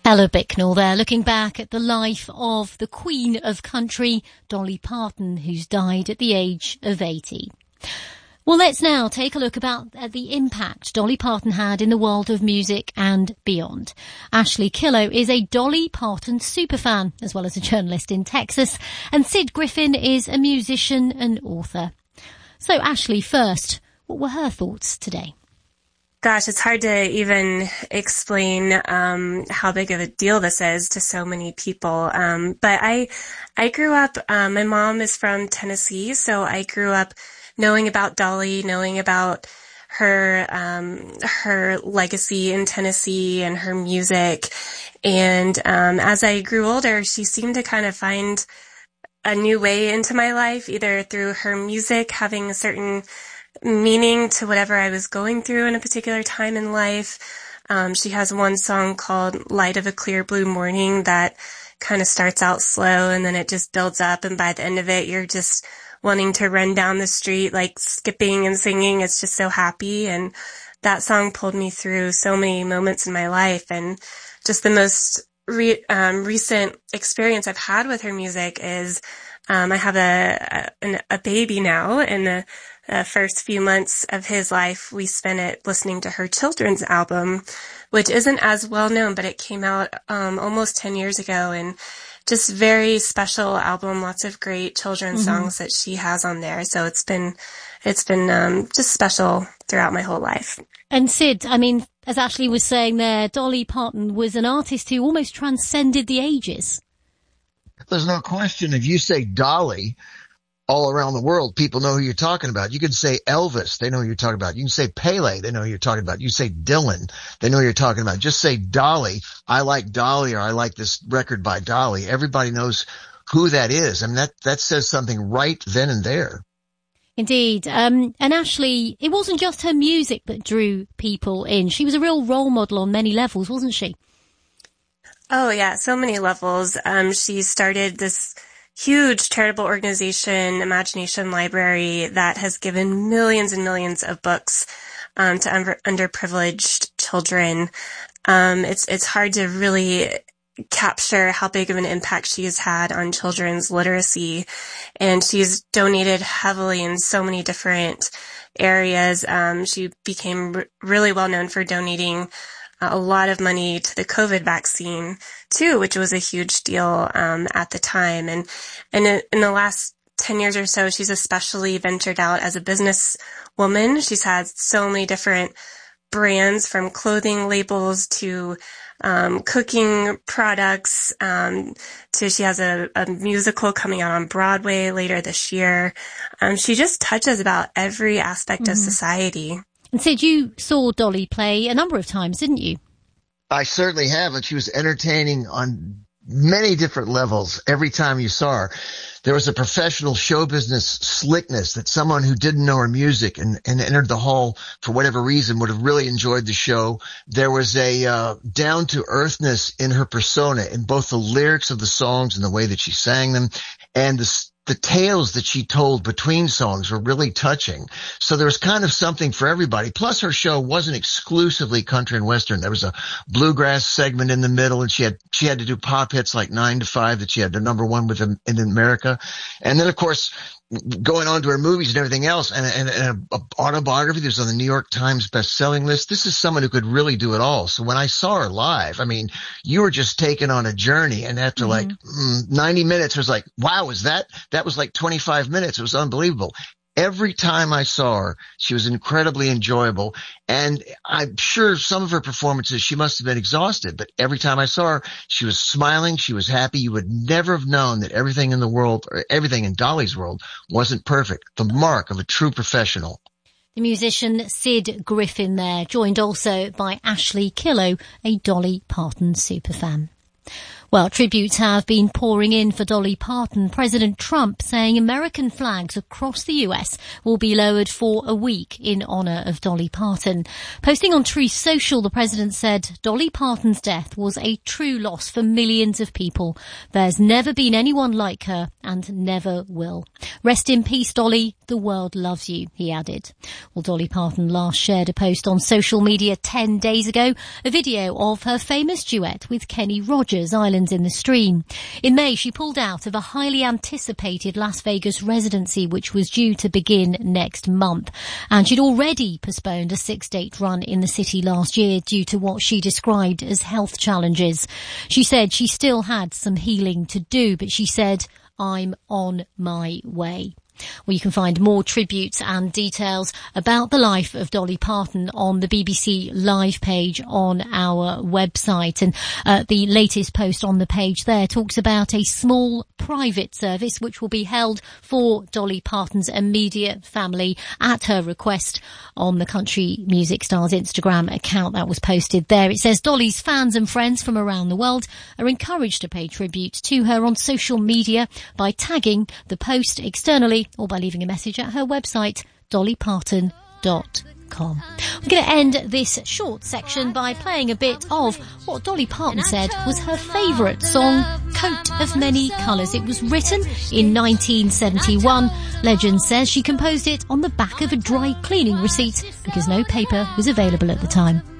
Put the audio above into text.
Ella Bicknell there, looking back at the life of the Queen of Country, Dolly Parton, who's died at the age of 80. Well, let's now take a look at the impact Dolly Parton had in the world of music and beyond. Ashley Killow is a Dolly Parton superfan, as well as a journalist in Texas, and Sid Griffin is a musician and author. So, Ashley, first, what were her thoughts today? Gosh, it's hard to even explain how big of a deal this is to so many people. But I grew up, my mom is from Tennessee, so I grew up knowing about Dolly, knowing about her legacy in Tennessee and her music. And as I grew older, she seemed to kind of find a new way into my life, either through her music having a certain meaning to whatever I was going through in a particular time in life. She has one song called Light of a Clear Blue Morning that kind of starts out slow and then it just builds up, and by the end of it, you're just wanting to run down the street, like skipping and singing. It's just so happy. And that song pulled me through so many moments in my life. And just the most recent experience I've had with her music is I have a baby now, and the first few months of his life, we spent it listening to her children's album, which isn't as well known, but it came out almost 10 years ago, and just very special album, lots of great children's songs that she has on there. So it's been just special throughout my whole life. And Sid, I mean, as Ashley was saying there, Dolly Parton was an artist who almost transcended the ages. There's no question. If you say Dolly, all around the world, people know who you're talking about. You can say Elvis, they know who you're talking about. You can say Pele, they know who you're talking about. You say Dylan, they know who you're talking about. Just say Dolly, I like Dolly, or I like this record by Dolly. Everybody knows who that is. I mean, that says something right then and there. Indeed. And Ashley, it wasn't just her music that drew people in. She was a real role model on many levels, wasn't she? Oh, yeah, so many levels. She started this huge charitable organization, Imagination Library, that has given millions and millions of books to underprivileged children. It's hard to really capture how big of an impact she has had on children's literacy, and she's donated heavily in so many different areas. She became really well known for donating a lot of money to the COVID vaccine too, which was a huge deal at the time. And in the last 10 years or so, she's especially ventured out as a businesswoman. She's had so many different brands, from clothing labels to cooking products, to she has a musical coming out on Broadway later this year. She just touches about every aspect of society. And Sid, you saw Dolly play a number of times, didn't you? I certainly have, and she was entertaining on many different levels every time you saw her. There was a professional show business slickness that someone who didn't know her music and entered the hall for whatever reason would have really enjoyed the show. There was a down-to-earthness in her persona, in both the lyrics of the songs and the way that she sang them, and the tales that she told between songs were really touching. So there was kind of something for everybody. Plus, her show wasn't exclusively country and western. There was a bluegrass segment in the middle, and she had to do pop hits like 9 to 5 that she had the number one with in America. And then, of course, going on to her movies and everything else, and an autobiography that was on the New York Times best-selling list. This is someone who could really do it all. So when I saw her live, I mean, you were just taken on a journey, and after 90 minutes, it was like, wow, that was like 25 minutes. It was unbelievable. Every time I saw her, she was incredibly enjoyable, and I'm sure some of her performances, she must have been exhausted, but every time I saw her, she was smiling, she was happy. You would never have known that everything in the world, or everything in Dolly's world, wasn't perfect. The mark of a true professional. The musician Sid Griffin there, joined also by Ashley Killow, a Dolly Parton superfan. Well, tributes have been pouring in for Dolly Parton. President Trump saying American flags across the US will be lowered for a week in honour of Dolly Parton. Posting on Truth Social, the president said Dolly Parton's death was a true loss for millions of people. There's never been anyone like her and never will. Rest in peace, Dolly. The world loves you, he added. Well, Dolly Parton last shared a post on social media 10 days ago, a video of her famous duet with Kenny Rogers, Islands in the Stream. In May, she pulled out of a highly anticipated Las Vegas residency, which was due to begin next month. And she'd already postponed a 6-date run in the city last year due to what she described as health challenges. She said she still had some healing to do, but she said, "I'm on my way." Well, you can find more tributes and details about the life of Dolly Parton on the BBC Live page on our website. And the latest post on the page there talks about a small private service which will be held for Dolly Parton's immediate family at her request on the country music star's Instagram account. That was posted there. It says Dolly's fans and friends from around the world are encouraged to pay tribute to her on social media by tagging the post externally or by leaving a message at her website, dollyparton.com. We're going to end this short section by playing a bit of what Dolly Parton said was her favourite song, Coat of Many Colours. It was written in 1971. Legend says she composed it on the back of a dry cleaning receipt because no paper was available at the time.